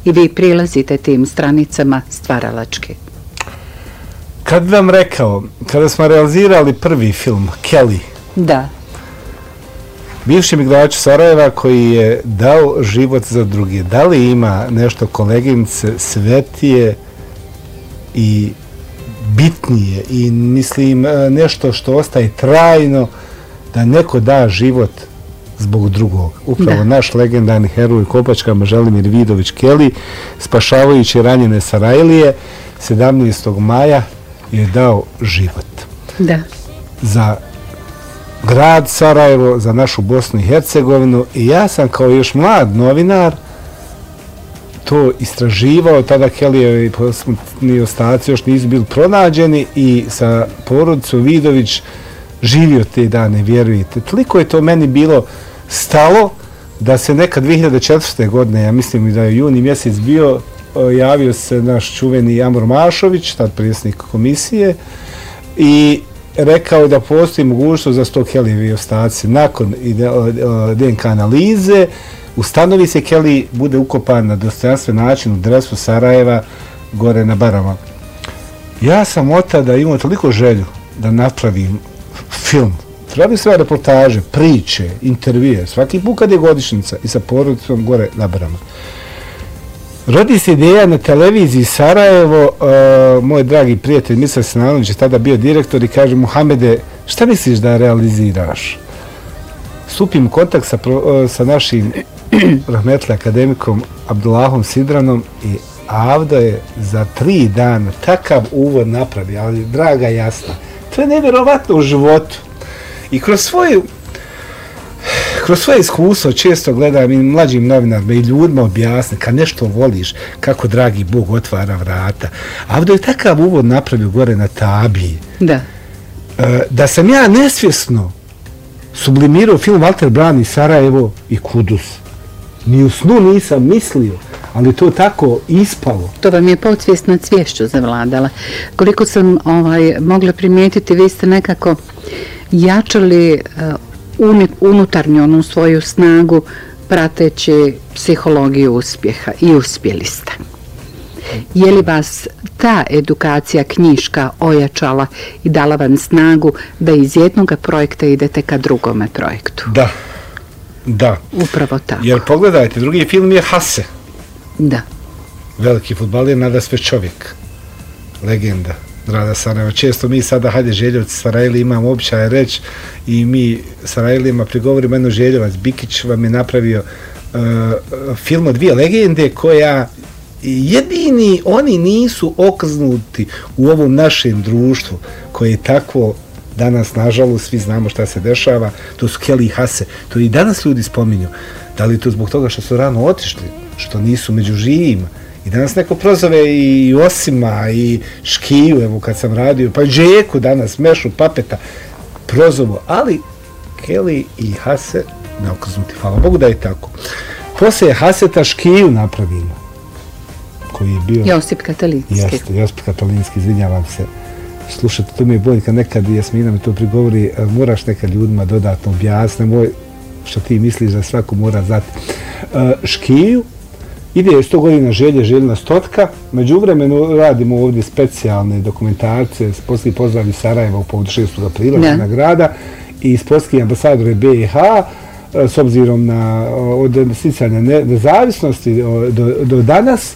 i vi prilazite tim stranicama stvaralački? Kad bi vam rekao, kada smo realizirali prvi film, Kelly, da. Bivšem igraču Sarajeva koji je dao život za druge. Da li ima nešto, koleginice, svetije i bitnije i mislim nešto što ostaje trajno, da neko da život zbog drugog. Upravo naš legendarni heroj kopačkama Želimir Vidović Kelly, spašavajući ranjene Sarajlije, 17. maja je dao život. Da. Za grad Sarajevo, za našu Bosnu i Hercegovinu, i ja sam kao još mlad novinar to istraživao. Tada Kellyjevi posmrtni ostaci još nisu bili pronađeni i sa porodicom Vidović živio te dane, vjerujete. Toliko je to meni bilo stalo da se neka 2004. godine, ja mislim da je juni mjesec bio, javio se naš čuveni Amor Mašović, tad predsjednik komisije, i rekao da postoji mogućnost za 100 Kellyjevi ostaci. Nakon DNK analize ustanovi se Kelly bude ukopan na dostojanstven način u dresu Sarajeva gore na Barama. Ja sam od tada imao toliko želju da napravim film. Trebali sve reportaže, priče, intervjue, svaki put kad je godišnjica i sa porodicom gore na Barama. Rodi se ideja na televiziji Sarajevo, moj dragi prijatelj Misar Sinanović je tada bio direktor i kaže: Muhamede, šta misliš da realiziraš? Stupim u kontakt sa našim rahmetli akademikom Abdullahom Sidranom i Avdo je za 3 dana takav uvod napravi, ali draga jasna, to je nevjerovatno u životu. I kroz svoje iskustvo često gledam i mlađim novinarima i ljudima objasnim kad nešto voliš, kako dragi Bog otvara vrata. Avdo je takav uvod napravio gore na Tabiji. Da sam ja nesvjesno sublimirao film Walter Brani Sarajevo i Kudus. Ni u snu nisam mislio, ali to tako ispalo. To vam je podsvijest na cvješću zavladala. Koliko sam mogla primijetiti, vi ste nekako jačali unutarnju onu svoju snagu prateći psihologiju uspjeha i uspjeli ste. Je li vas ta edukacija knjiška ojačala i dala vam snagu da iz jednog projekta idete ka drugome projektu? Da. Upravo tako. Jer pogledajte, drugi film je Hase. Da. Veliki fudbaler, nadasve čovjek. Legenda. Grada Sarajeva. Često mi sada, hajde Željevci, Sarajli, imamo običaj reći i mi Sarajlima prigovorimo, jedno Željevac Bikić vam je napravio film o 2 legende koja jedini oni nisu okrznuti u ovom našem društvu koje je takvo danas, nažalost, svi znamo šta se dešava. To su Kelly i Hase. To i danas ljudi spominju. Da li to zbog toga što su rano otišli, što nisu među živima? I danas neko prozove i Osima i Škiju, evo kad sam radio, pa Džeku danas, Mešu, Papeta, prozovu, ali Kelly i Hase neokrznuti. Hvala Bogu da je tako. Poslije Haseta Škiju napravimo, koji je bio... Josip Katalinski. Jeste, Josip Katalinski, izvinjavam se. Slušajte, to mi je bolje kad nekad Jasmina mi to prigovori, moraš nekad ljudima dodatno objasniti, moj, što ti misliš da svako mora znati. Škiju, ide 100 godina Željena stotka, međuvremenu radimo ovdje specijalne dokumentarce, sportski pozdrav iz Sarajeva u povodu 6. aprila, nagrada, i sportski ambasadore BiH, s obzirom na od sticanja nezavisnosti do danas,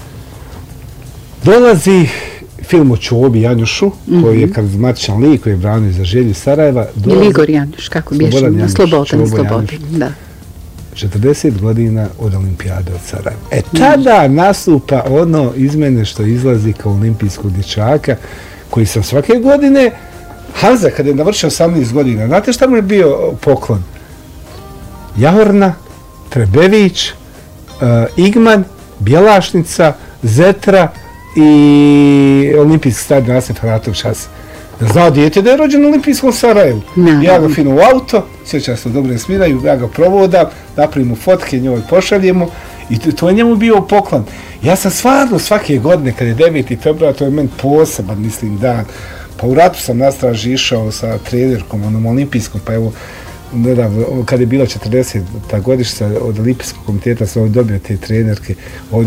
dolazi film o Čobi Janjušu, koji je karizmatičan lik, koji je branio za Želju Sarajeva. Ili Igor Janjuš, kako bješe? Slobodan, da. 40 godina od Olimpijade od Sarajeva. Tada nastupa ono iz mene što izlazi kao olimpijskog dječaka, koji sam svake godine, Hanza, kada je navršio 18 godina, znate šta mu je bio poklon? Jahorna, Trebević, Igman, Bjelašnica, Zetra i olimpijski stadion Asif Hratović Hase. Da znao dijete da je rođen u olimpijskom Sarajevu. Ja ga fino u auto, sjećam se dobro smiraju, ja ga provodam, napravimo fotke, njoj pošaljemo i to je njemu bio poklon. Ja sam stvarno svake godine, kad je 9. februar, to je meni poseban, mislim, dan. Pa u ratu sam na straži išao sa trenerkom, onom olimpijskom, pa evo, nedavno, kad je bila 40. godišnjica od olimpijskog komiteta, sam dobio te trenerke ovdje